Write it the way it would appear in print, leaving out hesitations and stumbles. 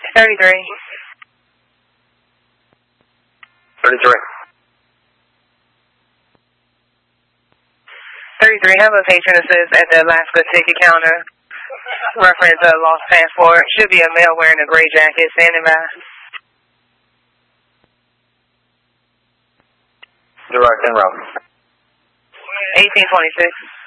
33. 33. 33, have a patron assist at the Alaska ticket counter. Reference lost passport. Should be a male wearing a gray jacket standing by. Direct en route. 1826.